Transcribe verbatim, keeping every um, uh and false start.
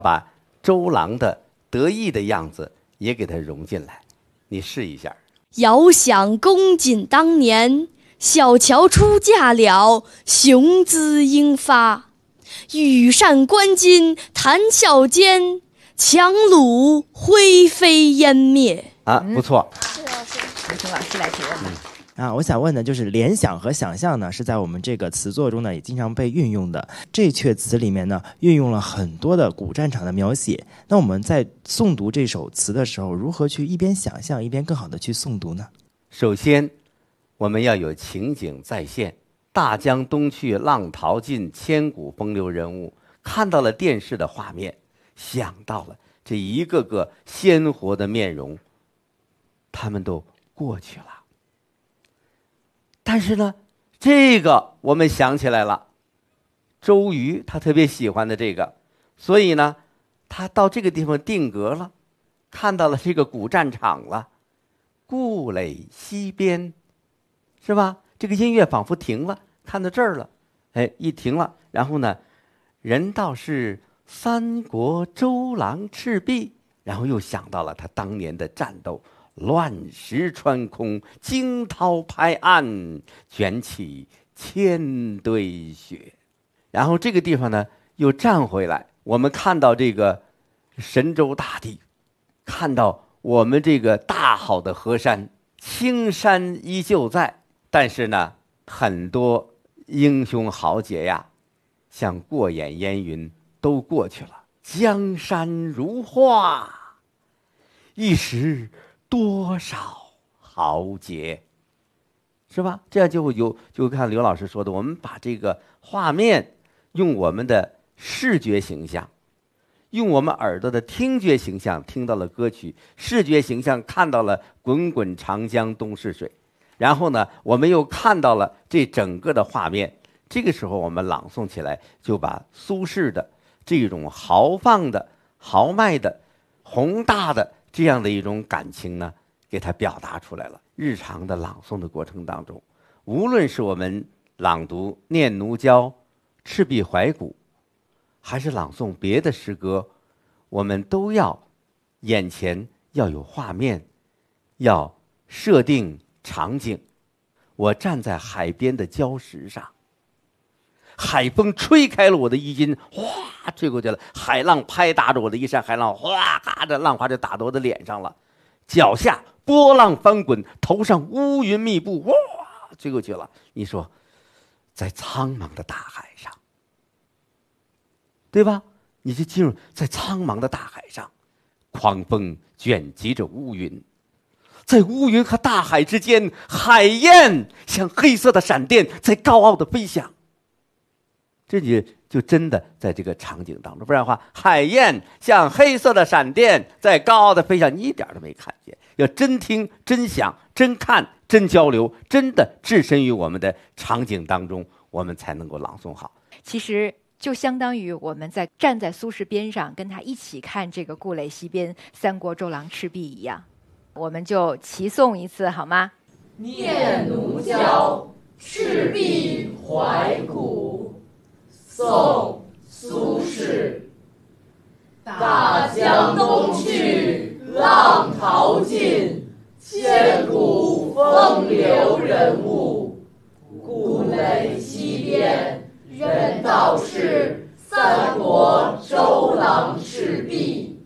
把周郎的得意的样子也给它融进来，你试一下。 遥想公瑾当年，小乔出嫁了，雄姿英发。羽扇纶巾谈笑间，樯橹灰飞烟灭。 啊，不错。 有请老师来提问吧。 啊，我想问的就是联想和想象呢，是在我们这个词作中呢也经常被运用的。这阙词里面呢，运用了很多的古战场的描写。那我们在诵读这首词的时候，如何去一边想象一边更好的去诵读呢？ 首先，我们要有情景再现。大江东去，浪淘尽，千古风流人物。看到了电视的画面，想到了这一个个鲜活的面容，他们都过去了。但是呢，这个我们想起来了，周瑜他特别喜欢的这个，所以呢，他到这个地方定格了，看到了这个古战场了，故垒西边，是吧？这个音乐仿佛停了，看到这儿了，哎，一停了，然后呢，人道是三国周郎赤壁，然后又想到了他当年的战斗。乱石穿空，惊涛拍岸，卷起千堆雪。然后这个地方呢，又站回来，我们看到这个神州大地，看到我们这个大好的河山，青山依旧在，但是呢，很多英雄豪杰呀，像过眼烟云都过去了。江山如画，一时多少豪杰，是吧？这样就会有，就看刘老师说的，我们把这个画面用我们的视觉形象，用我们耳朵的听觉形象听到了歌曲，视觉形象看到了滚滚长江东逝水，然后呢，我们又看到了这整个的画面。这个时候我们朗诵起来，就把苏轼的这种豪放的、豪迈的、宏大的这样的一种感情呢，给它表达出来了。日常的朗诵的过程当中，无论是我们朗读《念奴娇》《赤壁怀古》，还是朗诵别的诗歌，我们都要眼前要有画面，要设定场景。我站在海边的礁石上，海风吹开了我的衣襟，哗吹过去了，海浪拍打着我的衣衫，海浪哗咔的浪花就打到我的脸上了，脚下波浪翻滚，头上乌云密布，哇吹过去了。你说在苍茫的大海上，对吧？你就进入在苍茫的大海上，狂风卷集着乌云，在乌云和大海之间，海燕像黑色的闪电在高傲的飞翔。这就就真的在这个场景当中，不然的话，海燕像黑色的闪电在高傲的飞翔，你一点都没看见。要真听、真想、真看、真交流，真的置身于我们的场景当中，我们才能够朗诵好。 其实就相当于我们在站在苏轼边上，跟他一起看这个故垒西边三国周郎赤壁一样。我们就齐诵一次好吗？ 念奴娇·赤壁怀古，宋·苏轼。大江东去，浪淘尽，千古风流人物。故垒西边，人道是三国周郎赤壁。